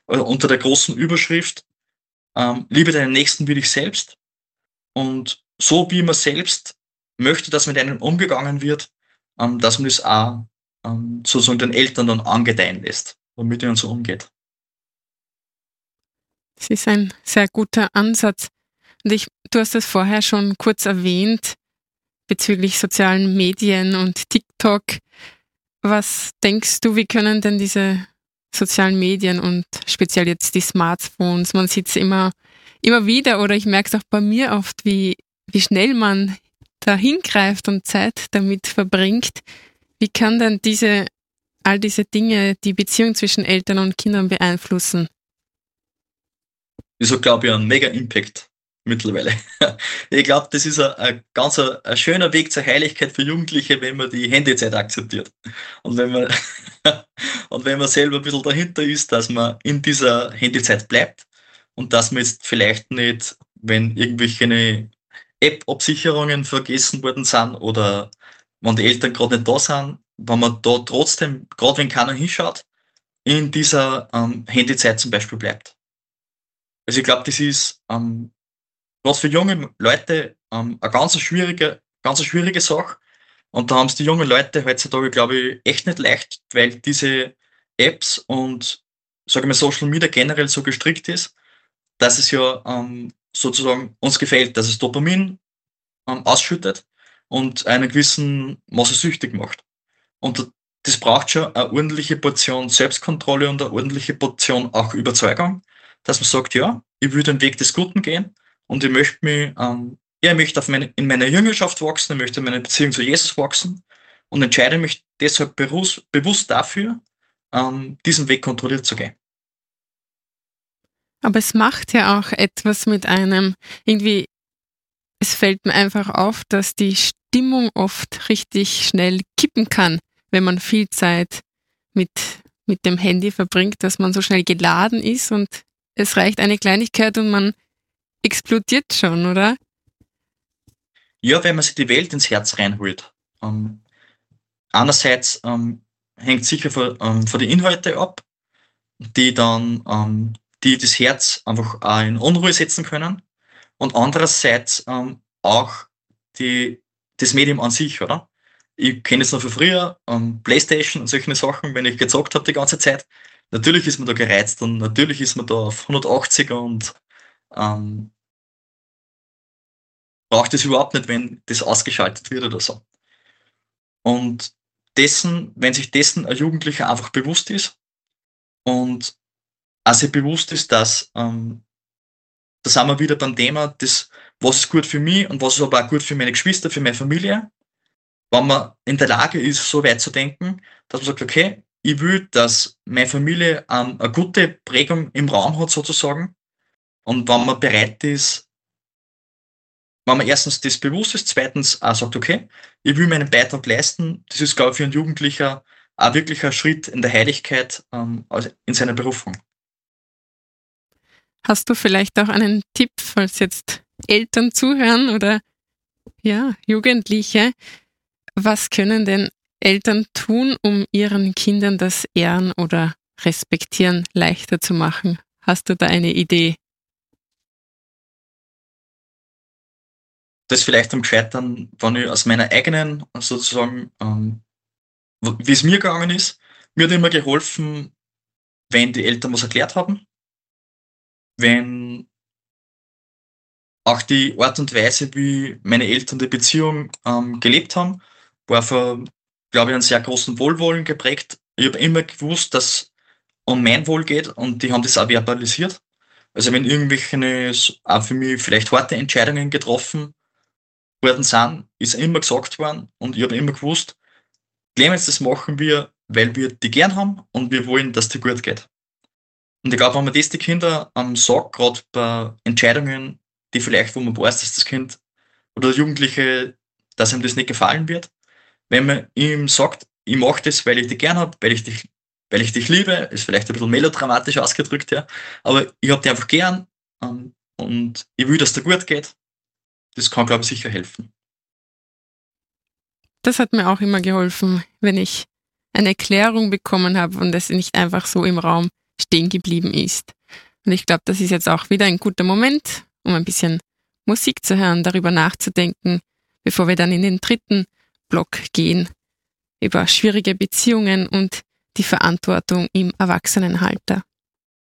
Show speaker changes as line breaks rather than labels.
unter der großen Überschrift, liebe deinen Nächsten wie dich selbst. Und so wie man selbst möchte, dass mit einem umgegangen wird, dass man das auch sozusagen den Eltern dann angedeihen lässt, und mit ihnen so umgeht.
Das ist ein sehr guter Ansatz. Und du hast es vorher schon kurz erwähnt bezüglich sozialen Medien und TikTok. Was denkst du, wie können denn diese sozialen Medien und speziell jetzt die Smartphones, man sieht es immer wieder oder ich merke es auch bei mir oft, wie schnell man da hingreift und Zeit damit verbringt. Wie kann denn all diese Dinge die Beziehung zwischen Eltern und Kindern beeinflussen?
Das hat, glaube ich, einen mega Impact mittlerweile. Ich glaube, das ist ein ganz ein schöner Weg zur Heiligkeit für Jugendliche, wenn man die Handyzeit akzeptiert. Und wenn man, und wenn man selber ein bisschen dahinter ist, dass man in dieser Handyzeit bleibt und dass man jetzt vielleicht nicht, wenn irgendwelche App-Absicherungen vergessen worden sind oder wenn die Eltern gerade nicht da sind, wenn man da trotzdem, gerade wenn keiner hinschaut, in dieser Handyzeit zum Beispiel bleibt. Also ich glaube, das ist gerade für junge Leute eine ganz schwierige Sache. Und da haben es die jungen Leute heutzutage, glaube ich, echt nicht leicht, weil diese Apps und, sage ich mal, Social Media generell so gestrickt ist, dass es ja sozusagen uns gefällt, dass es Dopamin ausschüttet und einen gewissen Maße süchtig macht. Und das braucht schon eine ordentliche Portion Selbstkontrolle und eine ordentliche Portion auch Überzeugung, dass man sagt, ja, ich will den Weg des Guten gehen und ich möchte mich, ja, ich möchte in meiner Jüngerschaft wachsen, ich möchte in meiner Beziehung zu Jesus wachsen und entscheide mich deshalb bewusst dafür, diesen Weg kontrolliert zu gehen.
Aber es macht ja auch etwas mit einem. Irgendwie, es fällt mir einfach auf, dass die Stimmung oft richtig schnell kippen kann, wenn man viel Zeit mit, mit dem Handy verbringt, dass man so schnell geladen ist und es reicht eine Kleinigkeit und man explodiert schon, oder?
Ja, wenn man sich die Welt ins Herz reinholt. Einerseits hängt sicher von den Inhalten ab, die dann die das Herz einfach auch in Unruhe setzen können. Und andererseits auch das Medium an sich, oder? Ich kenne es noch von früher, Playstation und solche Sachen, wenn ich gezockt habe die ganze Zeit. Natürlich ist man da gereizt und natürlich ist man da auf 180 und ähm, braucht es überhaupt nicht, wenn das ausgeschaltet wird oder so. Und wenn sich dessen ein Jugendlicher einfach bewusst ist und auch sich bewusst ist, dass da sind wir wieder beim Thema, was ist gut für mich und was ist aber auch gut für meine Geschwister, für meine Familie. Wenn man in der Lage ist, so weit zu denken, dass man sagt, okay, ich will, dass meine Familie eine gute Prägung im Raum hat sozusagen. Und wenn man bereit ist, wenn man erstens das bewusst ist, zweitens auch sagt, okay, ich will meinen Beitrag leisten, das ist, glaube ich, für einen Jugendlicher auch wirklich ein Schritt in der Heiligkeit also in seiner Berufung.
Hast du vielleicht auch einen Tipp, falls jetzt Eltern zuhören oder ja, Jugendliche? Was können denn Eltern tun, um ihren Kindern das Ehren oder Respektieren leichter zu machen? Hast du da eine Idee?
Das vielleicht am Gescheitern, wenn ich aus meiner eigenen sozusagen, wie es mir gegangen ist, mir hat immer geholfen, wenn die Eltern was erklärt haben, wenn auch die Art und Weise, wie meine Eltern die Beziehung gelebt haben, war von, glaube ich, einem sehr großen Wohlwollen geprägt. Ich habe immer gewusst, dass um mein Wohl geht und die haben das auch verbalisiert. Also wenn irgendwelche auch für mich vielleicht harte Entscheidungen getroffen worden sind, ist immer gesagt worden und ich habe immer gewusst, Clemens, das machen wir, weil wir die gern haben und wir wollen, dass dir gut geht. Und ich glaube, wenn man das die Kinder sagt, gerade bei Entscheidungen, die vielleicht, wo man weiß, dass das Kind oder der Jugendliche, dass ihm das nicht gefallen wird, wenn man ihm sagt, ich mache das, weil ich dich gern habe, weil ich dich liebe, ist vielleicht ein bisschen melodramatisch ausgedrückt, ja, aber ich habe dich einfach gern und ich will, dass dir gut geht, das kann, glaube ich, sicher helfen.
Das hat mir auch immer geholfen, wenn ich eine Erklärung bekommen habe und es nicht einfach so im Raum stehen geblieben ist. Und ich glaube, das ist jetzt auch wieder ein guter Moment, um ein bisschen Musik zu hören, darüber nachzudenken, bevor wir dann in den dritten Block gehen, über schwierige Beziehungen und die Verantwortung im Erwachsenenalter.